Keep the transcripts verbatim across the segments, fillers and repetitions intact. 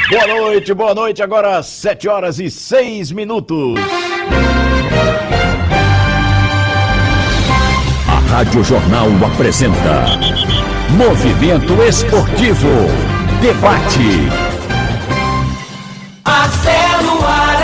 Boa noite, boa noite. Agora sete horas e seis minutos. A Rádio Jornal apresenta Movimento Esportivo. Debate. Marcelo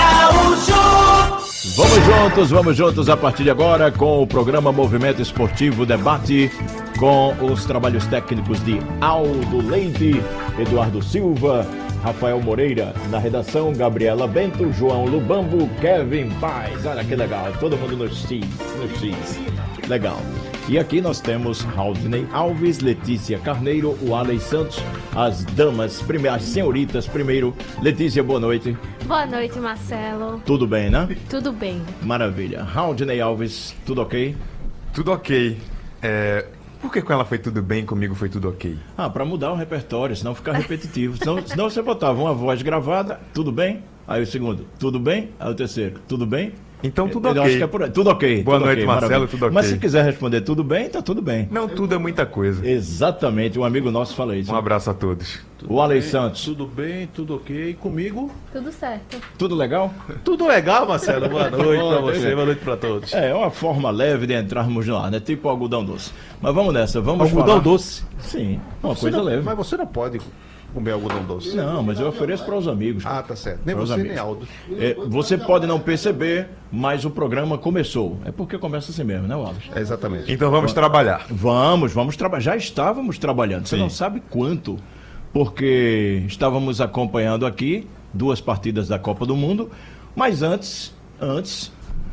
Araújo. Vamos juntos, vamos juntos a partir de agora com o programa Movimento Esportivo Debate, com os trabalhos técnicos de Aldo Leite, Eduardo Silva, Rafael Moreira, na redação, Gabriela Bento, João Lubambo, Kevin Paz. Olha que legal, todo mundo no X, no X. Legal. E aqui nós temos Raudney Alves, Letícia Carneiro, o Alex Santos, as damas, primeiro, as senhoritas primeiro. Letícia, boa noite. Boa noite, Marcelo. Tudo bem, né? Tudo bem. Maravilha. Raudney Alves, tudo ok? Tudo ok. É... Por que com ela foi tudo bem, comigo foi tudo ok? Ah, pra mudar o repertório, senão fica repetitivo. senão, senão você botava uma voz gravada, tudo bem? Aí o segundo, tudo bem? Aí o terceiro, tudo bem? Então tudo Eu ok. acho que é por aí. Tudo ok. Boa tudo noite, okay, Marcelo, maravilha. tudo ok. Mas se quiser responder tudo bem, tá tudo bem. Não, tudo é muita coisa. Exatamente, um amigo nosso fala isso. Um abraço a todos. O Alex Santos. Tudo bem, tudo ok. Comigo? Tudo certo. Tudo legal? Tudo legal, Marcelo. Boa noite pra você, boa noite pra todos. É, é uma forma leve de entrarmos no ar, né? Tipo algodão doce. Mas vamos nessa, vamos Algodão falar... doce? Sim, uma Você coisa não- leve. Mas você não pode comer algodão doce. Não, mas eu ofereço para os amigos. Ah, tá certo. Nem Para os você, amigos. nem Aldo. É, você pode não perceber, mas o programa começou. É porque começa assim mesmo, né, Wallace? É exatamente. Então vamos trabalhar. Vamos, vamos trabalhar. Já estávamos trabalhando. Você Sim. não sabe quanto, porque estávamos acompanhando aqui duas partidas da Copa do Mundo. Mas antes, antes,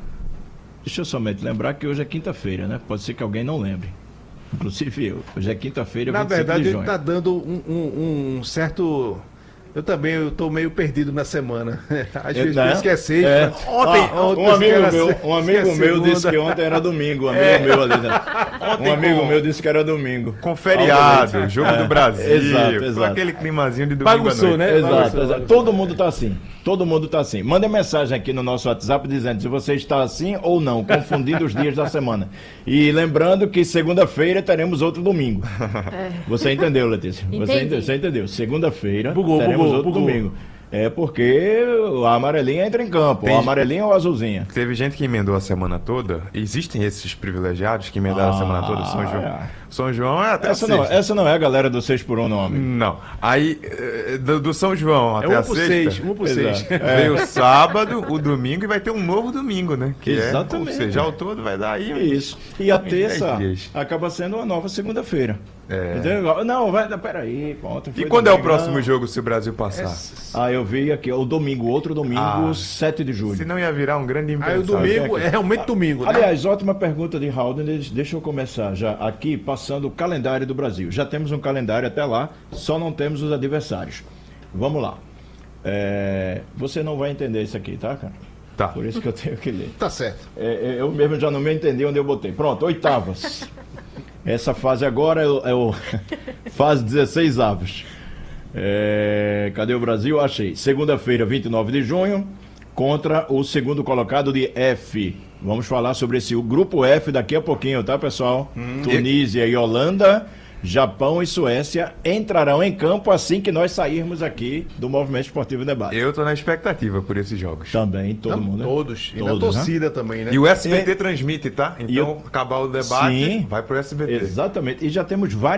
deixa eu somente lembrar que hoje é quinta-feira, né? Pode ser que alguém não lembre. Inclusive eu. Hoje é quinta-feira, Na vinte e cinco verdade, de ele junho. tá dando um, um- um certo... Eu também, eu tô meio perdido na semana. Às vezes né? eu esqueci. É. Ontem, Ah, ontem um amigo era meu, se- um amigo esqueci meu disse segunda. que ontem era domingo, um amigo meu ali, né? Ontem Um amigo com- meu disse que era domingo. Com feriado, Aldo jogo Leite. do Brasil. Exato, com exato. aquele climazinho de domingo à Bagunçou, noite. né? Exato, Bagunçou, exato. Todo mundo tá assim. Todo mundo tá assim. Manda mensagem aqui no nosso WhatsApp dizendo se você está assim ou não, confundindo os dias da semana. E lembrando que segunda-feira teremos outro domingo. Você entendeu, Letícia? Você Entendi. entendeu? Você entendeu. Segunda-feira Bugou, teremos bugou, outro bugou. domingo. É porque a amarelinha entra em campo. Tem- A amarelinha ou a azulzinha? Teve gente que emendou a semana toda. Existem esses privilegiados que emendaram a semana toda. São João. é. São João é até Essa a não, sexta. essa não é a galera do seis por um, não, amigo. Não. Aí, eh, do, do São João É até um a por sexta, seis, um por seis. Exato. veio o sábado, o domingo e vai ter um novo domingo, né? Que Exatamente. É, ou seja, ao todo vai dar aí... uns- Isso. E a uns dez terça dias. acaba sendo uma nova segunda-feira. É. Entendeu? Não, vai, peraí. Ontem E foi quando é o domingo, próximo não. jogo se o Brasil passar? Ah, eu vi aqui, o domingo, outro domingo, Ah. sete de julho. Se não ia virar um grande Aí impensável. o domingo é realmente domingo, né? Aliás, ótima pergunta de Halden. Deixa eu começar já aqui, passando o calendário do Brasil. Já temos um calendário até lá, só não temos os adversários. Vamos lá. É, você não vai entender isso aqui, tá, cara? Tá. Por isso que eu tenho que ler. Tá certo. É, é, eu mesmo já não me entendi onde eu botei. Pronto, oitavas. Essa fase agora é o, é o fase dezesseis avos. É, cadê o Brasil? Achei. Segunda-feira, vinte e nove de junho, contra o segundo colocado de F. Vamos falar sobre esse o grupo F daqui a pouquinho, tá, pessoal? Tunísia e Holanda, Japão e Suécia entrarão em campo assim que nós sairmos aqui do Movimento Esportivo Debate. Eu tô na expectativa por esses jogos. Também, todo Não, mundo. né? Todos. E na Todos, né? torcida também, né? E o S B T É. transmite, tá? E Então, eu- acabar o debate, Sim. vai pro S B T. Exatamente. E já temos vários.